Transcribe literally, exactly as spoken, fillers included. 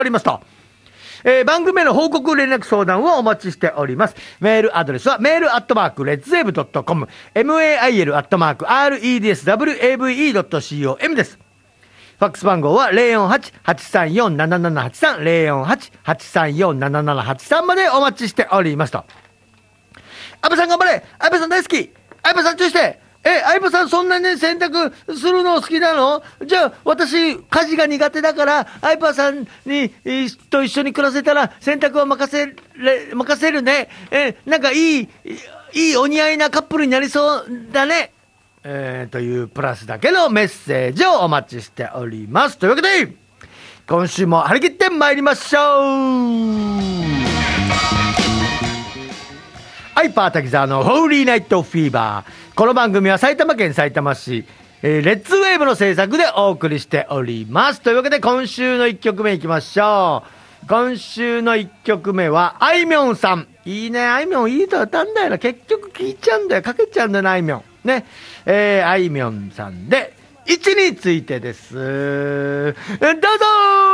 おりますと。えー、番組への報告連絡相談をお待ちしております。メールアドレスはメールアットマークレッツウェーブドットコム mail アットマーク レッツウェーブドットコム です。ファックス番号は ゼロよんはち はちさんよん ななななはちさん ゼロよんはち はちさんよん ななななはちさんまでお待ちしておりますと。安倍さん頑張れ、安倍さん大好き、相葉さん注意して、え、相葉さんそんなに洗濯するの好きなの？じゃあ私家事が苦手だから相葉さんにと一緒に暮らせたら洗濯を任せれ任せるね。え、なんかいいいいお似合いなカップルになりそうだね。えー、というプラスだけのメッセージをお待ちしております。というわけで今週も張り切ってまいりましょう。ハイパー滝沢のホーリーナイトフィーバー。この番組は埼玉県さいたま市、えー、レッツウェーブの制作でお送りしております。というわけで今週のいっきょくめいきましょう。今週のいっきょくめはあいみょんさん。いいね、あいみょんいい歌歌うんだよな。結局聴いちゃうんだよ、かけちゃうんだよな、あいみょんね。えー、あいみょんさんで位置についてです。どうぞー。